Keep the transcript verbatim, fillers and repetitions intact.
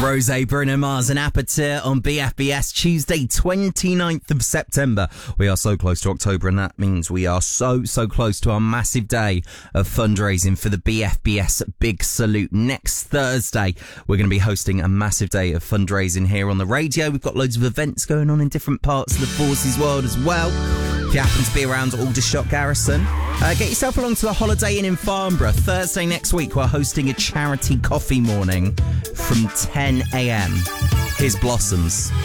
Rosé, Bruno Mars and Aperture on B F B S Tuesday twenty-ninth of September. We are so close to October, and that means we are so, so close to our massive day of fundraising for the B F B S Big Salute. Next Thursday, we're going to be hosting a massive day of fundraising here on the radio. We've got loads of events going on in different parts of the Forces world as well. If you happen to be around Aldershot Garrison, uh, get yourself along to the Holiday Inn in Farnborough. Thursday next week, we're hosting a charity coffee morning from ten a.m. Here's Blossoms.